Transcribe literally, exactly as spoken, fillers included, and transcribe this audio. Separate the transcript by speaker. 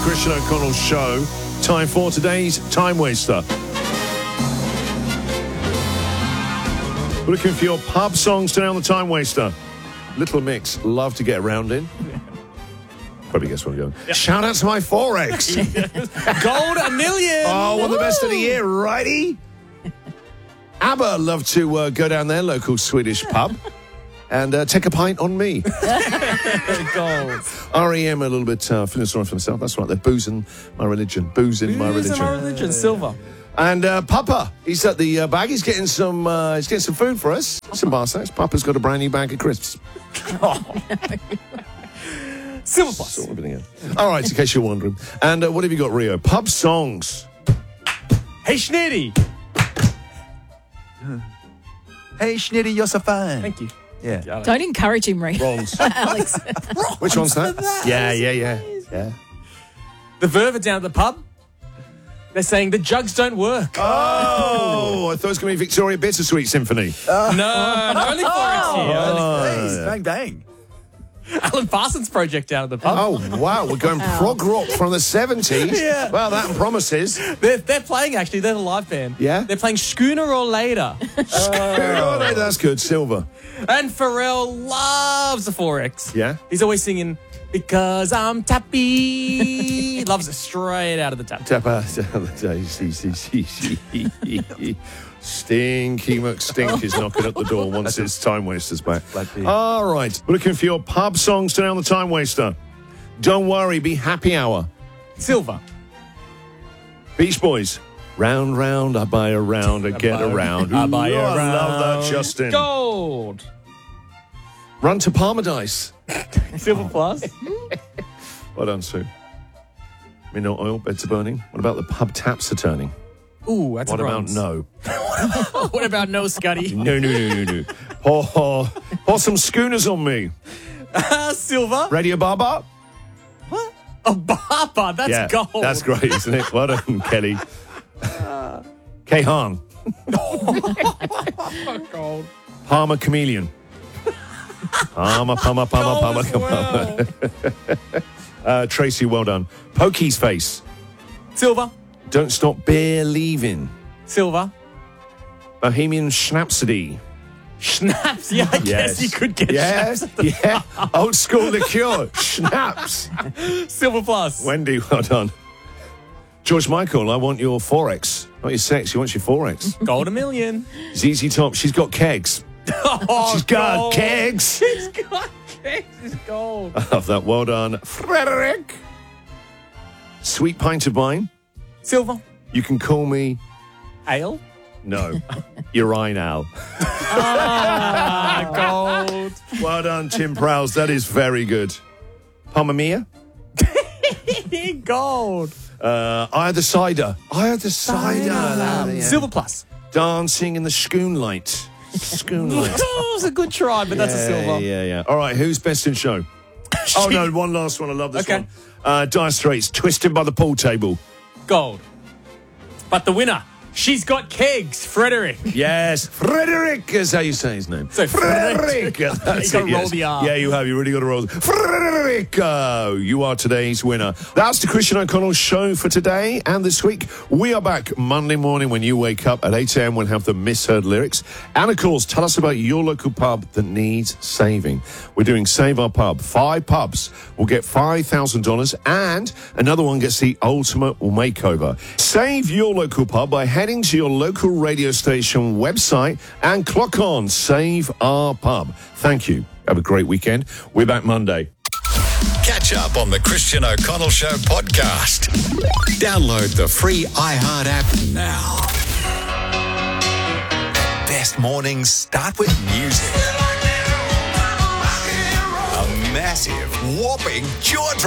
Speaker 1: Christian O'Connell Show. Time for today's Time Waster. We're looking for your pub songs today on the Time Waster. Little Mix, love to get around in. Probably guess where I'm going. Yep. Shout out to my Forex.
Speaker 2: Gold a million.
Speaker 1: Oh, one of the best of the year, righty? ABBA love to uh, go down their local Swedish pub and uh, take a pint on me.
Speaker 2: Gold.
Speaker 1: R E M a little bit uh, feeling sorry for themselves. That's right, they're boozing my religion. Boozing my
Speaker 2: Booze in
Speaker 1: religion.
Speaker 2: my religion. Silver.
Speaker 1: And uh, Papa, he's at the uh, bag. He's getting some. Uh, he's getting some food for us. Some bar snacks. Papa's got a brand new bag of crisps.
Speaker 2: Silver plus.
Speaker 1: Sort of everything else. All right, in case you're wondering. And uh, what have you got, Rio? Pub songs.
Speaker 2: Hey, Schnitty.
Speaker 3: Hey, Schnitty, you're so fine.
Speaker 2: Thank you.
Speaker 3: Yeah.
Speaker 4: Don't encourage him, Ray.
Speaker 1: Bronze.
Speaker 4: Alex.
Speaker 1: Which one's that? Yeah, yeah, yeah. Yeah.
Speaker 2: The Verve are down at the pub. They're saying the jugs don't work.
Speaker 1: Oh, I thought it was going to be Victoria Bittersweet Symphony.
Speaker 2: No, no, only Forex here.
Speaker 3: Please, bang, bang.
Speaker 2: Alan Parsons Project down at the pub.
Speaker 1: Oh, wow. We're going prog rock from the seventies.
Speaker 2: Yeah.
Speaker 1: Well, that promises.
Speaker 2: They're, they're playing, actually. They're the live band.
Speaker 1: Yeah?
Speaker 2: They're playing Schooner or Later.
Speaker 1: Oh, no, that's good. Silver.
Speaker 2: And Pharrell loves the Forex.
Speaker 1: Yeah?
Speaker 2: He's always singing, Because I'm Tappy. Loves it straight out of the tap.
Speaker 1: Tap out. Stinky McStink is knocking at the door once it's Time Waster's back. All right. We're looking for your pub songs today on the Time Waster. Don't worry, be happy hour.
Speaker 2: Silver.
Speaker 1: Beach Boys. Round, round, I buy a round, I get
Speaker 2: buy-
Speaker 1: around.
Speaker 2: I buy
Speaker 1: Ooh,
Speaker 2: a
Speaker 1: I love
Speaker 2: round.
Speaker 1: that, Justin.
Speaker 2: Gold.
Speaker 1: Run to Parmadice.
Speaker 2: Silver plus.
Speaker 1: Well done, Sue. Midnight oil, beds are burning. What about the pub taps are turning?
Speaker 2: Ooh, that's
Speaker 1: What
Speaker 2: a
Speaker 1: about
Speaker 2: bronze.
Speaker 1: no?
Speaker 2: What about no, Scuddy?
Speaker 1: No, no, no, no, no. Pour, pour, pour some schooners on me.
Speaker 2: Uh, silver.
Speaker 1: Radio Baba?
Speaker 2: What? Oh, Baba. That's
Speaker 1: yeah,
Speaker 2: gold.
Speaker 1: that's great, isn't it? Well done, Kelly. K-Han.
Speaker 2: Gold.
Speaker 1: Palmer Chameleon. Palmer, Palmer, Palmer, Palmer,
Speaker 2: Gold as
Speaker 1: Palmer. uh, Tracy, well done. Pokey's Face.
Speaker 2: Silver.
Speaker 1: Don't Stop Believing.
Speaker 2: Silver.
Speaker 1: Bohemian Schnapsody.
Speaker 2: Schnapps. Yeah, I guess you could get
Speaker 1: yeah,
Speaker 2: schnapps.
Speaker 1: yeah. Old school liqueur. Schnapps.
Speaker 2: Silver plus.
Speaker 1: Wendy, well done. George Michael, I want your Forex. Not your sex, he wants your Forex.
Speaker 2: Gold a million.
Speaker 1: Z Z Top, she's got kegs.
Speaker 2: Oh,
Speaker 1: She's got
Speaker 2: gold.
Speaker 1: kegs.
Speaker 2: She's got kegs. It's gold.
Speaker 1: I love that. Well done. Frederick. Sweet Pint of Wine.
Speaker 2: Silver.
Speaker 1: You can call me...
Speaker 2: Ale.
Speaker 1: No. Urinal.
Speaker 2: Ah, gold.
Speaker 1: Well done, Tim Prowse. That is very good. Palmamia.
Speaker 2: Gold.
Speaker 1: Uh, Eye of the Cider. Eye of the Cider. Cider.
Speaker 2: Silver plus.
Speaker 1: Dancing in the Schoon Light. Schoon Light.
Speaker 2: Oh, it was a good try, but that's a silver.
Speaker 1: Yeah, yeah. All right, who's best in show? Oh, no, one last one. I love this
Speaker 2: Okay.
Speaker 1: one. Uh, Dire Straits, Twisted by the Pool Table.
Speaker 2: Gold. But the winner, she's got kegs, Frederick.
Speaker 1: Yes, Frederick is how you say his name.
Speaker 2: So
Speaker 1: Frederick.
Speaker 2: Frederick.
Speaker 1: That's
Speaker 2: You gotta
Speaker 1: it,
Speaker 2: roll
Speaker 1: yes.
Speaker 2: the R.
Speaker 1: Yeah, you have. You really got to roll. Frederick, uh, you are today's winner. That's the Christian O'Connell Show for today and this week. We are back Monday morning when you wake up at eight a.m. We'll have the misheard lyrics. And of course, tell us about your local pub that needs saving. We're doing Save Our Pub. Five pubs will get five thousand dollars and another one gets the ultimate makeover. Save your local pub by heading to your local radio station website and clock on Save Our Pub. Thank you. Have a great weekend. We're back Monday.
Speaker 5: Catch up on the Christian O'Connell Show podcast. Download the free iHeart app now. Best mornings start with music. A massive, whopping jaw